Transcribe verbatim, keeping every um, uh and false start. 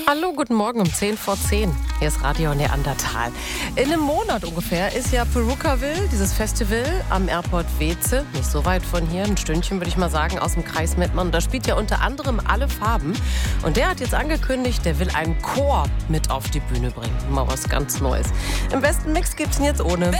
Hallo, guten Morgen um zehn vor zehn. Hier ist Radio Neandertal. In einem Monat ungefähr ist ja Perukaville, dieses Festival am Airport Weeze. Nicht so weit von hier, ein Stündchen würde ich mal sagen, aus dem Kreis Mettmann. Und da spielt ja unter anderem Alle Farben. Und der hat jetzt angekündigt, der will einen Chor mit auf die Bühne bringen. Mal was ganz Neues. Im besten Mix gibt's ihn jetzt ohne.